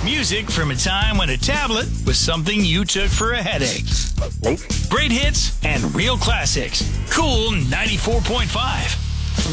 Music from a time when a tablet was something you took for a headache. Great hits and real classics. Cool 94.5.